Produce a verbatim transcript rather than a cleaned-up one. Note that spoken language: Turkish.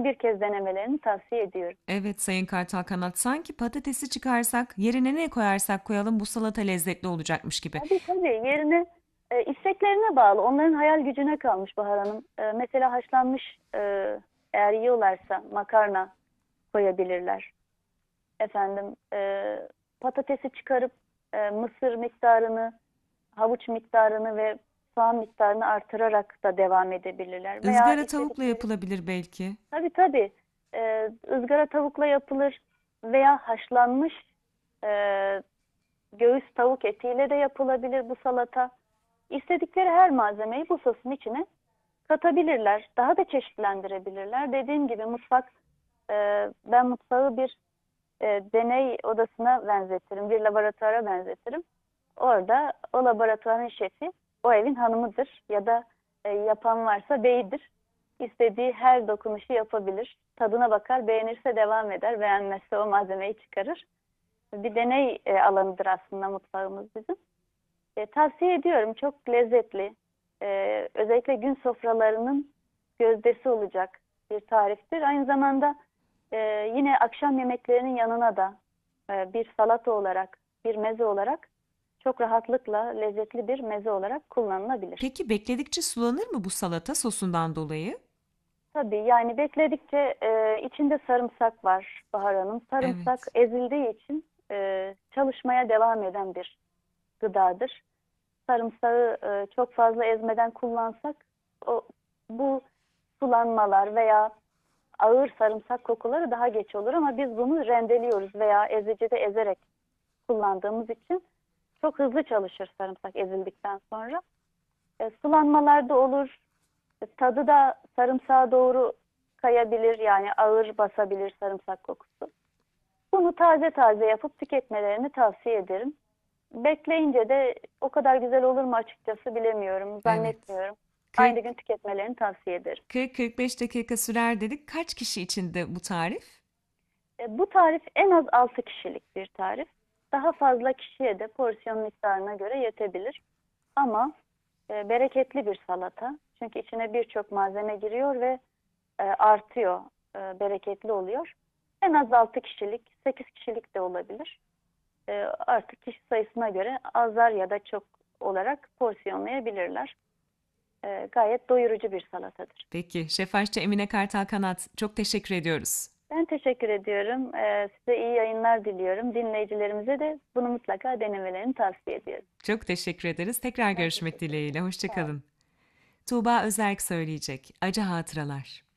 son bir kez denemelerini tavsiye ediyorum. Evet Sayın Kartal Kanat, sanki patatesi çıkarsak yerine ne koyarsak koyalım bu salata lezzetli olacakmış gibi. Tabii tabii, yerine e, isteklerine bağlı. Onların hayal gücüne kalmış Bahar Hanım. E, mesela haşlanmış, e, eğer yiyorlarsa makarna koyabilirler. Efendim, e, patatesi çıkarıp e, mısır miktarını, havuç miktarını ve soğan miktarını artırarak da devam edebilirler. Veya Izgara tavukla istedikleri, yapılabilir belki. tabii tabii, e, ızgara tavukla yapılır veya haşlanmış e, göğüs tavuk etiyle de yapılabilir bu salata. İstedikleri her malzemeyi bu sosun içine katabilirler. Daha da çeşitlendirebilirler. Dediğim gibi mutfak, e, ben mutfağı bir e, deney odasına benzetirim, bir laboratuvara benzetirim. Orada o laboratuvarın şefi o evin hanımıdır ya da e, yapan varsa beyidir. İstediği her dokunuşu yapabilir. Tadına bakar, beğenirse devam eder, beğenmezse o malzemeyi çıkarır. Bir deney e, alanıdır aslında mutfağımız bizim. E, tavsiye ediyorum. Çok lezzetli. E, özellikle gün sofralarının gözdesi olacak bir tariftir. Aynı zamanda e, yine akşam yemeklerinin yanına da e, bir salata olarak, bir meze olarak çok rahatlıkla lezzetli bir meze olarak kullanılabilir. Peki bekledikçe sulanır mı bu salata sosundan dolayı? Tabii, yani bekledikçe e, içinde sarımsak var Bahar Hanım. Sarımsak Evet. ezildiği için e, çalışmaya devam eden bir gıdadır. Sarımsağı e, çok fazla ezmeden kullansak o bu sulanmalar veya ağır sarımsak kokuları daha geç olur, ama biz bunu rendeliyoruz veya ezicide ezerek kullandığımız için çok hızlı çalışır sarımsak ezildikten sonra. E, sulanmalar da olur. E, tadı da sarımsağa doğru kayabilir, yani ağır basabilir sarımsak kokusu. Bunu taze taze yapıp tüketmelerini tavsiye ederim. Bekleyince de o kadar güzel olur mu açıkçası bilemiyorum, Evet. zannetmiyorum. Aynı gün kırk tüketmelerini tavsiye ederim. kırk kırk beş dakika sürer dedik. Kaç kişi için de bu tarif? E, bu tarif en az altı kişilik bir tarif. Daha fazla kişiye de porsiyon miktarına göre yetebilir. Ama e, bereketli bir salata. Çünkü içine birçok malzeme giriyor ve e, artıyor, e, bereketli oluyor. En az altı kişilik, sekiz kişilik de olabilir. E, artık kişi sayısına göre azar ya da çok olarak porsiyonlayabilirler. E, gayet doyurucu bir salatadır. Peki, Şef Aşçı Emine Kartal Kanat, çok teşekkür ediyoruz. Ben teşekkür ediyorum. E, size iyi yayınlar diliyorum. Dinleyicilerimize de bunu mutlaka denemelerini tavsiye ediyorum. Çok teşekkür ederiz. Tekrar Ben görüşmek teşekkür ederim. dileğiyle. Sağ olun. Hoşçakalın. Tuğba Özerk söyleyecek. Acı Hatıralar.